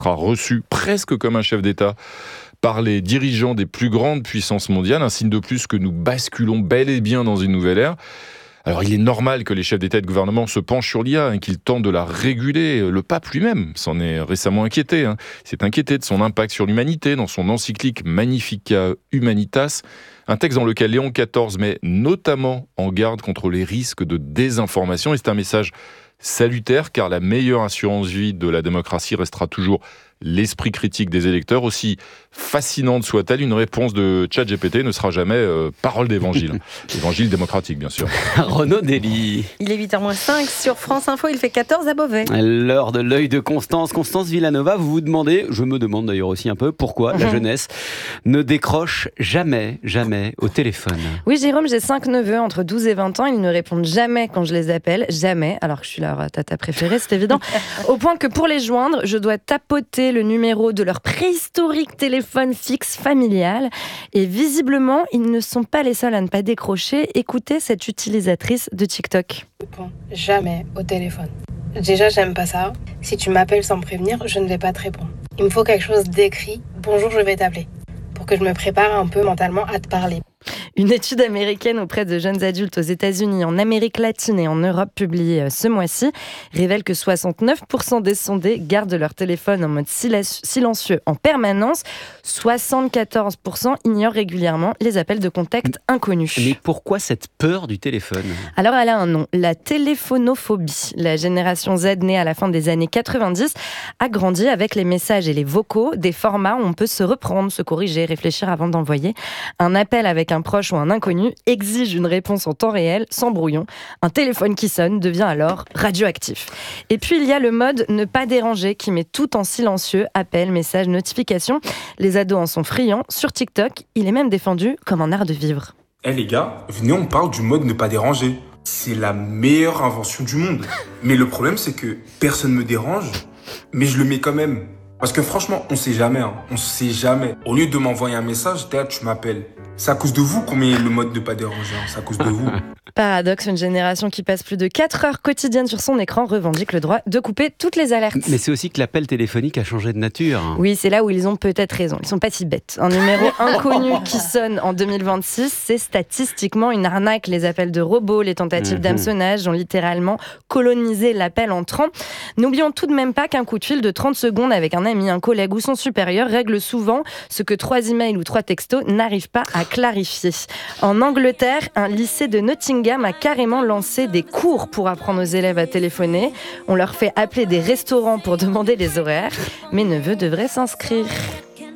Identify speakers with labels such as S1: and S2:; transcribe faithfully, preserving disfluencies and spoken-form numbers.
S1: sera reçu presque comme un chef d'État par les dirigeants des plus grandes puissances mondiales, un signe de plus que nous basculons bel et bien dans une nouvelle ère. Alors il est normal que les chefs d'État et de gouvernement se penchent sur l'I A et qu'ils tentent de la réguler. Le pape lui-même s'en est récemment inquiété. Hein. Il s'est inquiété de son impact sur l'humanité dans son encyclique Magnificat Humanitas, un texte dans lequel Léon quatorze met notamment en garde contre les risques de désinformation. Et c'est un message salutaire, car la meilleure assurance vie de la démocratie restera toujours l'esprit critique des électeurs. Aussi fascinante soit-elle, une réponse de ChatGPT ne sera jamais euh, parole d'évangile. Évangile démocratique, bien sûr.
S2: Renaud Dely.
S3: Il est huit heures moins cinq sur France Info, il fait quatorze à Beauvais.
S2: L'heure de l'œil de Constance. Constance Villanova, vous vous demandez, je me demande d'ailleurs aussi un peu, pourquoi la jeunesse ne décroche jamais, jamais au téléphone.
S3: Oui, Jérôme, j'ai cinq neveux entre douze et vingt ans. Ils ne répondent jamais quand je les appelle, jamais, alors que je suis leur tata préférée, c'est évident. Au point que pour les joindre, je dois tapoter le numéro de leur préhistorique téléphone fixe familial. Et visiblement, ils ne sont pas les seuls à ne pas décrocher. Écoutez cette utilisatrice de TikTok.
S4: Je réponds jamais au téléphone. Déjà, j'aime pas ça. Si tu m'appelles sans me prévenir, je ne vais pas te répondre. Il me faut quelque chose d'écrit. Bonjour, je vais t'appeler. Pour que je me prépare un peu mentalement à te parler.
S3: Une étude américaine auprès de jeunes adultes aux États-Unis, en Amérique latine et en Europe, publiée ce mois-ci, révèle que soixante-neuf pour cent des sondés gardent leur téléphone en mode silencieux en permanence. soixante-quatorze pour cent ignorent régulièrement les appels de contact inconnus.
S2: Mais pourquoi cette peur du téléphone ?
S3: Alors, elle a un nom, la téléphonophobie. La génération Z, née à la fin des années quatre-vingt-dix, a grandi avec les messages et les vocaux, des formats où on peut se reprendre, se corriger, réfléchir avant d'envoyer. Un appel avec un proche ou un inconnu exige une réponse en temps réel, sans brouillon. Un téléphone qui sonne devient alors radioactif. Et puis il y a le mode ne pas déranger qui met tout en silencieux, appels, messages, notifications. Les ados en sont friands. Sur TikTok, il est même défendu comme un art de vivre.
S5: Eh hey les gars, venez on parle du mode ne pas déranger. C'est la meilleure invention du monde. Mais le problème c'est que personne me dérange, mais je le mets quand même. Parce que franchement, on sait jamais, hein. on sait jamais. Au lieu de m'envoyer un message, tu m'appelles. C'est à cause de vous qu'on met le mode ne pas déranger, hein. C'est à cause de vous.
S3: Paradoxe, une génération qui passe plus de quatre heures quotidiennes sur son écran revendique le droit de couper toutes les alertes.
S2: Mais c'est aussi que l'appel téléphonique a changé de nature.
S3: Oui, c'est là où ils ont peut-être raison. Ils sont pas si bêtes. Un numéro inconnu qui sonne en deux mille vingt-six, c'est statistiquement une arnaque. Les appels de robots, les tentatives mmh. d'hameçonnage ont littéralement colonisé l'appel entrant. N'oublions tout de même pas qu'un coup de fil de trente secondes avec un ami, un collègue ou son supérieur règle souvent ce que trois emails ou trois textos n'arrivent pas à clarifier. En Angleterre, un lycée de Nottingham a carrément lancé des cours pour apprendre aux élèves à téléphoner. On leur fait appeler des restaurants pour demander les horaires. Mes neveux devraient s'inscrire.